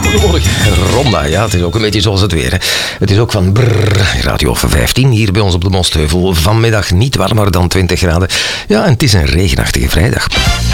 Goedemorgen, Ronda. Ja, het is ook een beetje zoals het weer. Hè. Het is ook van Radio 15 hier bij ons op de Mostheuvel. Vanmiddag niet warmer dan 20 graden. Ja, en het is een regenachtige vrijdag.